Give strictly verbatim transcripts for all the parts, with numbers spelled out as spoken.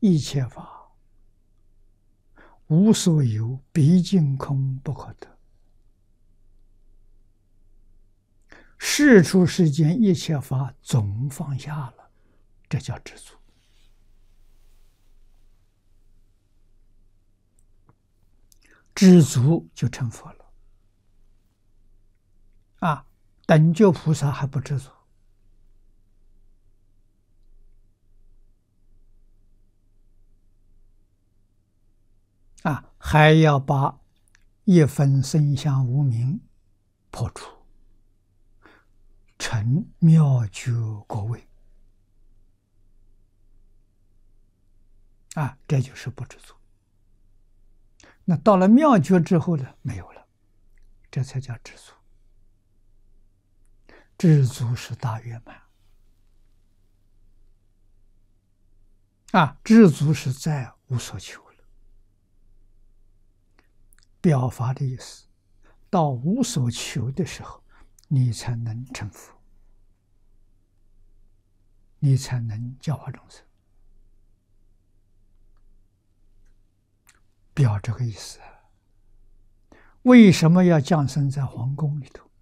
一切法无所有，毕竟空不可得。世出世间一切法总放下了，这叫知足。知足就成佛了。啊，等觉菩萨还不知足。啊，还要把一分生相无明破除，成妙觉果位。啊，这就是不知足。那到了妙觉之后呢，没有了，这才叫知足。知足是大圆满。啊，知足是再无所求了。表法的意思，到无所求的时候，你才能成佛，你才能教化众生。表这个意思。为什么要降生在皇宫里头？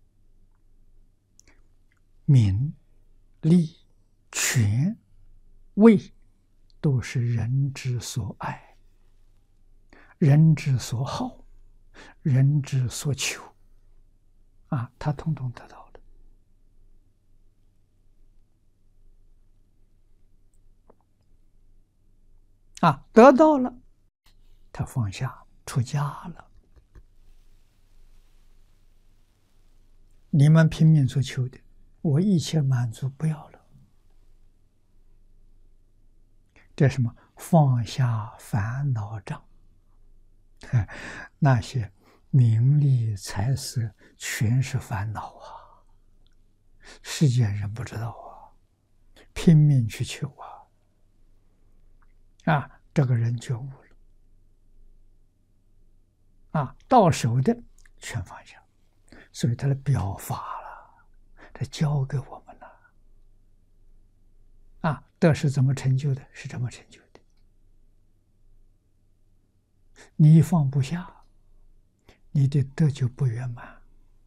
名、利、权、位都是人之所爱，人之所好，人之所求。啊，他统统得到了。啊，得到了，他放下，出家了。你们拼命所求的，我一切满足，不要了。这什么？放下烦恼障。那些名利财色全是烦恼啊，世间人不知道啊，拼命去求啊。啊，这个人觉悟了。啊，到手的全放下。所以他的表法了，他教给我们了。啊，德是怎么成就的？是这么成就的。你一放不下，你的德就不圆满。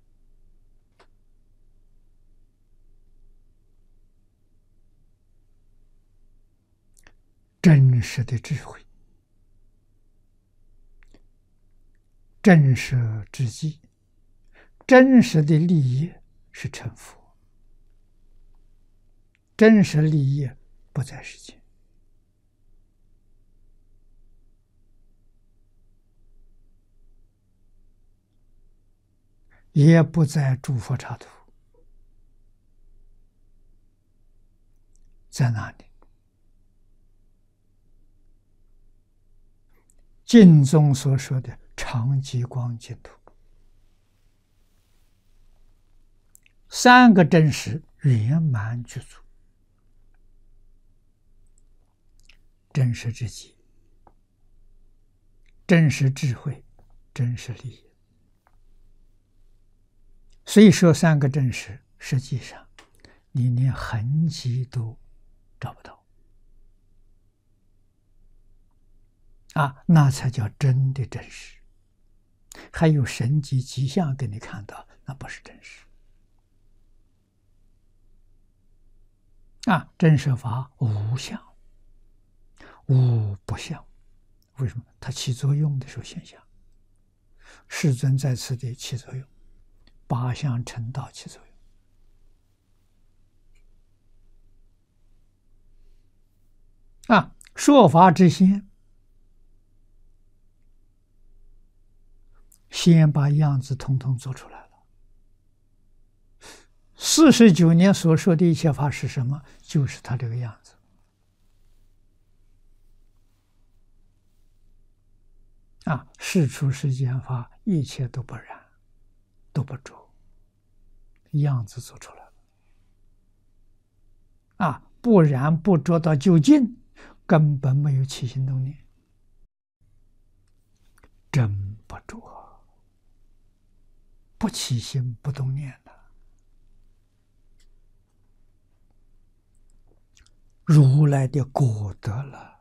真实的智慧，真实之际，真实的利益是成佛。真实利益不在世间，也不在诸佛刹土，在哪里？经中所说的常寂光净土。三个真实圆满具足。真实之极，真实智慧，真实利益。虽说三个真实，实际上你连痕迹都找不到啊，那才叫真的真实。还有神迹迹象给你看到，那不是真实啊。真实法无相，无不相。为什么？它起作用的时候现象。世尊在此地起作用，八相成道起作用啊。说法之先，先把样子统统做出来了。四十九年所说的一切法是什么？就是他这个样子啊！世出世间法，一切都不染，都不着，样子做出来了啊！不染不着到究竟，根本没有起心动念，真不着，不起心不动念的。如来的果德了。